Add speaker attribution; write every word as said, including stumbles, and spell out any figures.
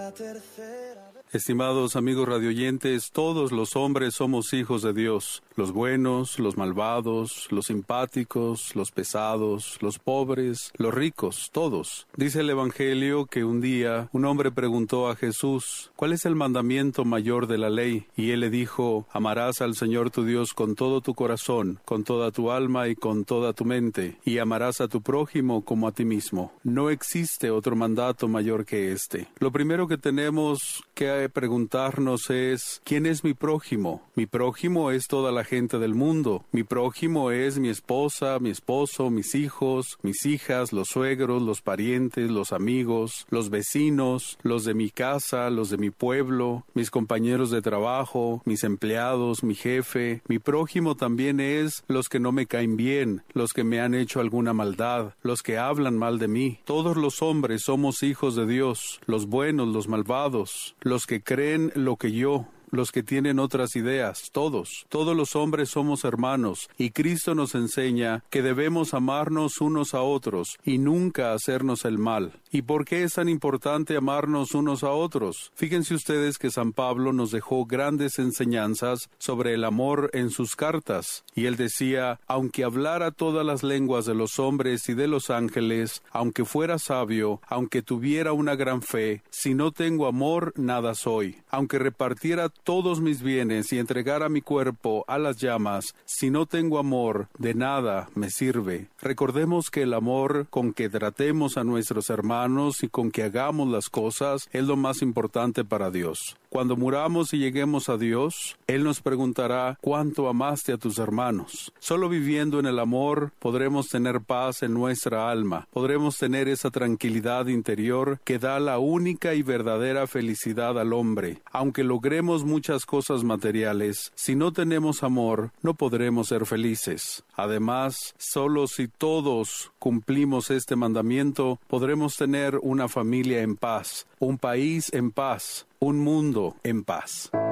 Speaker 1: Estimados amigos radioyentes, todos los hombres somos hijos de Dios, los buenos, los malvados, los simpáticos, los pesados, los pobres, los ricos, todos. Dice el Evangelio que un día un hombre preguntó a Jesús, ¿cuál es el mandamiento mayor de la ley? Y él le dijo, amarás al Señor tu Dios con todo tu corazón, con toda tu alma y con toda tu mente, y amarás a tu prójimo como a ti mismo. No existe otro mandato mayor que este. Lo primero que tenemos que preguntarnos es, ¿quién es mi prójimo? Mi prójimo es toda la gente del mundo. Mi prójimo es mi esposa, mi esposo, mis hijos, mis hijas, los suegros, los parientes, los amigos, los vecinos, los de mi casa, los de mi pueblo, mis compañeros de trabajo, mis empleados, mi jefe. Mi prójimo también es los que no me caen bien, los que me han hecho alguna maldad, los que hablan mal de mí. Todos los hombres somos hijos de Dios, los buenos, los malvados, los que creen lo que yo, los que tienen otras ideas, todos, todos los hombres somos hermanos, y Cristo nos enseña que debemos amarnos unos a otros y nunca hacernos el mal. ¿Y por qué es tan importante amarnos unos a otros? Fíjense ustedes que San Pablo nos dejó grandes enseñanzas sobre el amor en sus cartas, y él decía, aunque hablara todas las lenguas de los hombres y de los ángeles, aunque fuera sabio, aunque tuviera una gran fe, si no tengo amor, nada soy. Aunque repartiera todos mis bienes y entregara mi cuerpo a las llamas, si no tengo amor, de nada me sirve. Recordemos que el amor con que tratemos a nuestros hermanos y con que hagamos las cosas es lo más importante para Dios. Cuando muramos y lleguemos a Dios, Él nos preguntará, ¿cuánto amaste a tus hermanos? Solo viviendo en el amor podremos tener paz en nuestra alma, podremos tener esa tranquilidad interior que da la única y verdadera felicidad al hombre. Aunque logremos muchas cosas materiales, si no tenemos amor, no podremos ser felices. Además, solo si todos cumplimos este mandamiento, podremos tener una familia en paz, un país en paz, un mundo en paz.